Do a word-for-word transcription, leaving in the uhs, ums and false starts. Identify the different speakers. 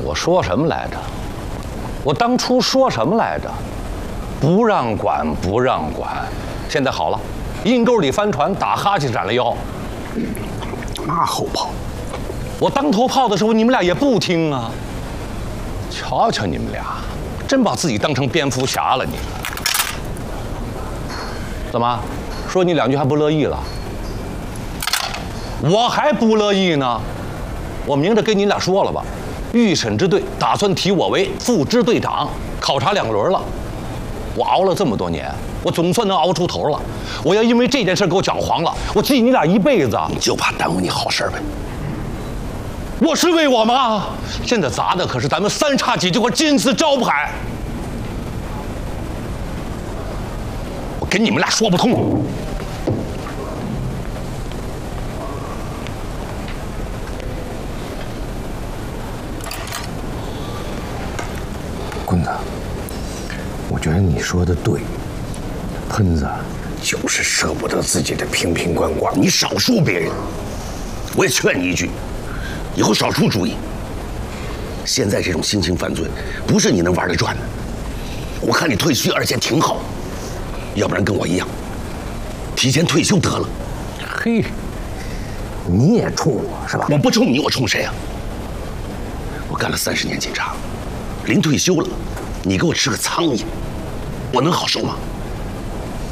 Speaker 1: 我说什么来着？我当初说什么来着？不让管，不让管。现在好了，阴沟里翻船，打哈欠斩了腰。
Speaker 2: 马后炮！
Speaker 1: 我当头炮的时候，你们俩也不听啊。瞧瞧你们俩，真把自己当成蝙蝠侠了你们。怎么，说你两句还不乐意了？我还不乐意呢。我明着跟你俩说了吧，预审支队打算提我为副支队长，考察两轮了。我熬了这么多年，我总算能熬出头了。我要因为这件事给我搅黄了，我记你俩一辈子。
Speaker 2: 你就怕耽误你好事呗？
Speaker 1: 我是为我吗？现在砸的可是咱们三叉戟这块金字招牌，我跟你们俩说不通。
Speaker 2: 棍子，我觉得你说的对，喷子就是舍不得自己的瓶瓶罐罐，你少说别人。我也劝你一句，以后少出主意。现在这种新型犯罪，不是你能玩得转的。我看你退休而且挺好，要不然跟我一样，提前退休得了。
Speaker 1: 嘿，
Speaker 2: 你也冲我是吧？我不冲你，我冲谁啊？我干了三十年警察，临退休了，你给我吃个苍蝇，我能好受吗？